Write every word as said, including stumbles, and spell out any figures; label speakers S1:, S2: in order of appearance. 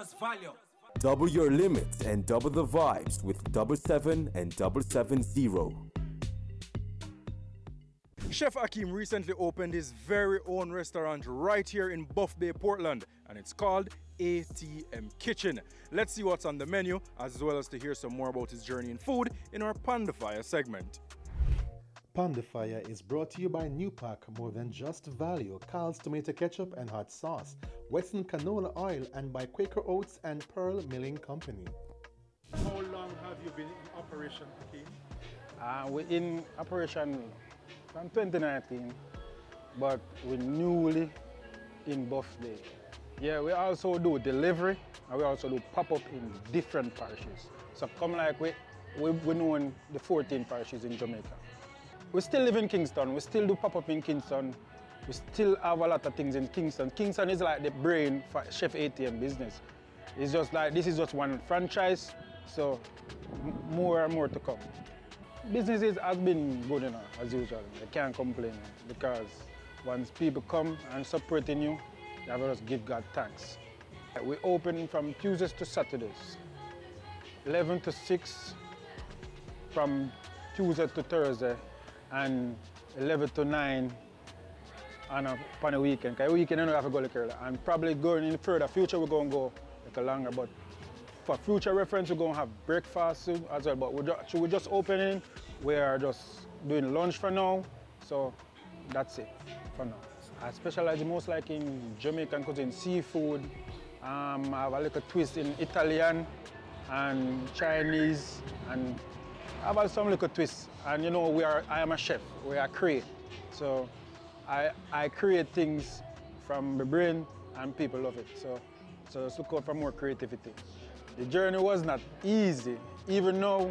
S1: Nature's value.
S2: Double your limits and double the vibes with double seven and double seven zero.
S3: Chef Akeem recently opened his very own restaurant right here in Buff Bay, Portland, and it's called A T M Kitchen. Let's see what's on the menu, as well as to hear some more about his journey in food in our Pandafire segment.
S4: Pandafire is brought to you by Newpack, more than just value, Carl's tomato ketchup and hot sauce, Western canola oil, and by Quaker Oats and Pearl Milling Company.
S5: How long have you been in operation, Akeem?
S6: Uh, we're in operation from twenty nineteen, but we're newly in Buff Bay. Yeah, we also do delivery, and we also do pop-up in different parishes. So come like we, we, we know in the fourteen parishes in Jamaica. We still live in Kingston, we still do pop-up in Kingston, we still have a lot of things in Kingston. Kingston is like the brain for Chef A T M business. It's just like, this is just one franchise, so more and more to come. Business has been good enough, as usual. I can't complain, because once people come and supporting you, you have to just give God thanks. We open from Tuesdays to Saturdays, eleven to six from Tuesday to Thursday, and eleven to nine on a, on a weekend. Because weekend you don't have to go like early. And probably going in further future, we're going to go like a longer. But for future reference, we're going to have breakfast soon as well. But we're just, we're just opening. We are just doing lunch for now. So that's it for now. I specialize most like in Jamaican cuisine, seafood. Um, I have a little twist in Italian and Chinese, and I have some little twists. And you know, we are, I am a chef, we are create. So I, I create things from the brain and people love it. So, so just look out for more creativity. The journey was not easy, even though